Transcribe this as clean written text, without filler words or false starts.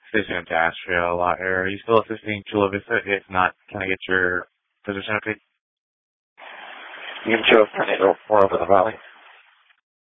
Station Industrial Lot Area. Are you still assisting Chula Vista? If not, can I get your position update? You can show us Tornado 4 over the valley.